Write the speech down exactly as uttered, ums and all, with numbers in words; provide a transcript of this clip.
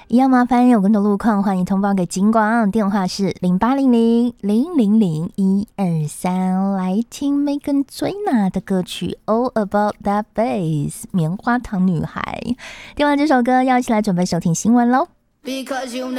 一样麻烦有更多路况，欢迎通报给警广，电话是零八零零零零零一二三。来听 Megan Trainor 的歌曲 All About That Bass 棉花糖女孩。听完这首歌，要一起来准备收听新闻喽。Because you know